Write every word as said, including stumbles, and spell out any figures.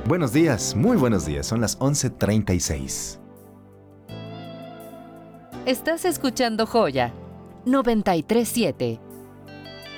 Buenos días, muy buenos días. Son las once treinta y seis. Estás escuchando Joya noventa y tres punto siete.